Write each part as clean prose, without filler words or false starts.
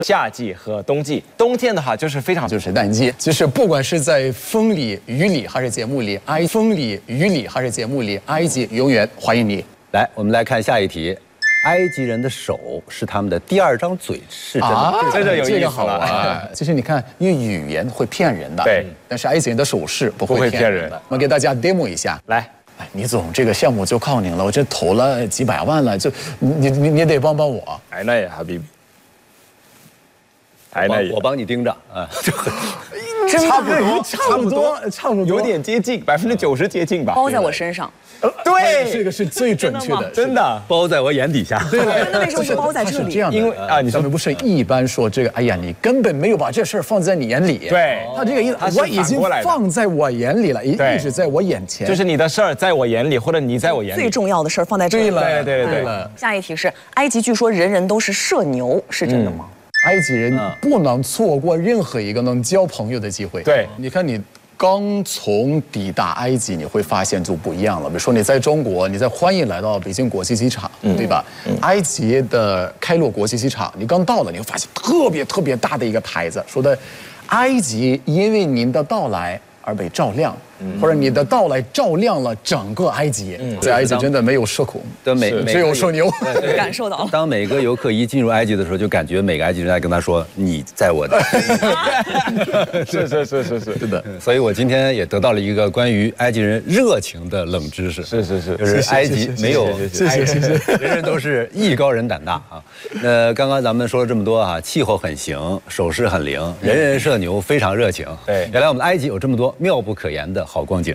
夏季和冬季。冬天的话就是非常就是淡季，就是不管是在风里、雨里还是节目里，风里、雨里还是节目里，埃及永远欢迎你。 来，我们来看下一题。埃及人的手是他们的第二张嘴，是真的？ 这个有意思了。 这个好玩。其实你看，因为语言会骗人的， 对， 但是埃及人的手势不会骗人的。我们给大家 demo 一下， 来。 倪总，这个项目就靠您了，我这投了几百万了，就你得帮帮我。 哎，那也哈比。哎，那也我帮你盯着啊。 差不多， 有点接近，90%接近吧。 包在我身上。 对，这个是最准确的， 真的包在我眼底下。 对， 那为什么是包在这里？ 这样的，因为啊，咱们不是一般说这个，哎呀，你根本没有把这事儿放在你眼里。 对， 他这个意思，我已经放在我眼里了，一直在我眼前。 就是你的事儿在我眼里，或者你在我眼里。 最重要的事儿放在这里。 对。 下一题是：埃及据说人人都是社牛，是真的吗？ 埃及人不能错过任何一个能交朋友的机会。 对， 你看你。刚从抵达埃及，你会发现就不一样了。比如说你在中国，你在欢迎来到北京国际机场，对吧？埃及的开罗国际机场，你刚到了，你会发现特别大的一个牌子，说的埃及因为您的到来而被照亮，或者你的到来照亮了整个埃及。在埃及真的没有社恐，只有社牛。 感受到了。 当每个游客一进入埃及的时候，就感觉每个埃及人在跟他说：“你在我的。” 是的。所以我今天也得到了一个关于埃及人热情的冷知识。 是， 就是埃及没有， 谢谢， 人人都是艺高人胆大啊。那刚刚咱们说了这么多啊，气候很行，手势很灵，人人社牛，非常热情。 对， 原来我们埃及有这么多妙不可言的好光景。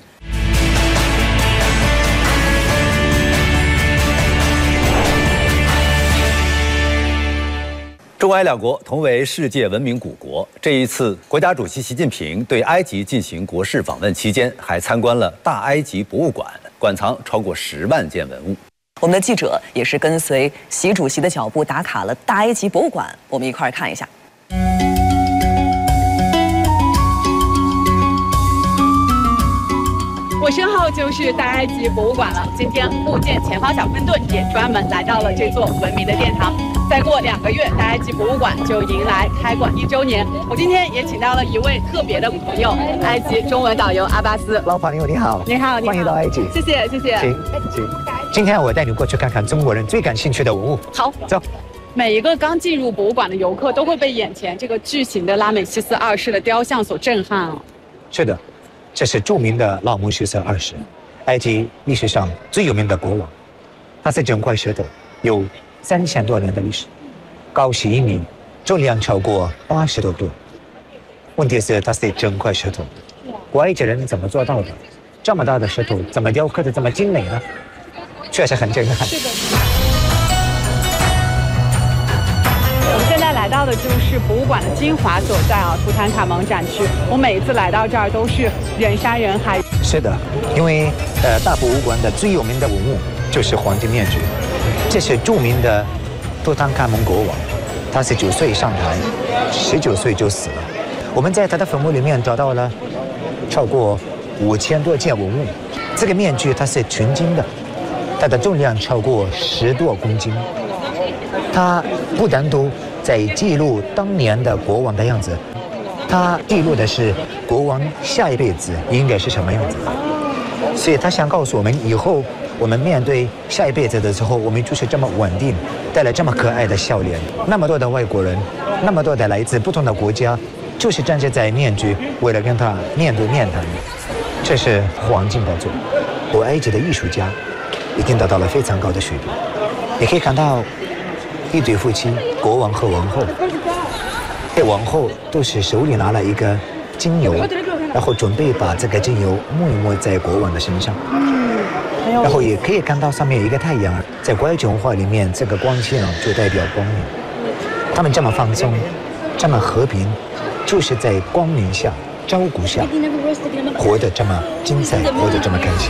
中埃两国同为世界文明古国，这一次国家主席习近平对埃及进行国事访问期间，还参观了大埃及博物馆，馆藏超过10万件文物。 我们的记者也是跟随习主席的脚步打卡了大埃及博物馆，我们一块儿看一下。 我身后就是大埃及博物馆了。今天福建前方小分队也专门来到了这座文明的殿堂。再过2个月，大埃及博物馆就迎来开馆1周年。我今天也请到了一位特别的朋友，埃及中文导游阿巴斯。 老朋友你好， 你好， 欢迎到埃及。 谢谢。 请。今天我带你过去看看中国人最感兴趣的文物。 好， 走。 每一个刚进入博物馆的游客都会被眼前这个巨型的拉美西斯2世的雕像所震撼哦。 是的。这是著名的拉姆西斯2世，埃及历史上最有名的国王。他是整块石头，有3000多年的历史，高11米，重量超过80多吨。问题是，它是整块石头，埃及人怎么做到的？这么大的石头，怎么雕刻的这么精美呢？确实很震撼。 是的。我们现在来到的就是博物馆的精华所在啊，图坦卡蒙展区。我每一次来到这儿都是人山人海。 是的，因为大博物馆的最有名的文物就是黄金面具，这是著名的图坦卡蒙国王，他是9岁上台，19岁就死了。我们在他的坟墓里面找到了超过5000多件文物。这个面具它是纯金的，它的重量超过10多公斤。它不单独在记录当年的国王的样子，它记录的是国王下一辈子应该是什么样子。所以他想告诉我们，以后我们面对下一辈子的时候，我们就是这么稳定，带来这么可爱的笑脸。那么多的外国人，那么多的来自不同的国家，就是站在面具，为了跟他面对面谈。这是黄金宝座，古埃及的艺术家已经达到了非常高的水平。你可以看到一对夫妻，国王和王后。这王后都是手里拿了一个精油，然后准备把这个精油抹一抹在国王的身上。然后也可以看到上面有一个太阳，在古埃及文化里面，这个光线就代表光明。他们这么放松，这么和平，就是在光明下、照顾下，活得这么精彩，活得这么开心。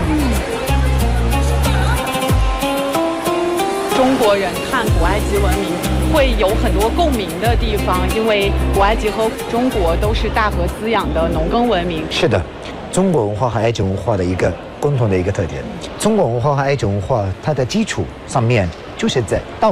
中国人看古埃及文明会有很多共鸣的地方，因为古埃及和中国都是大河滋养的农耕文明。 是的，中国文化和埃及文化的一个共同的一个特点。中国文化和埃及文化，它的基础上面就是在道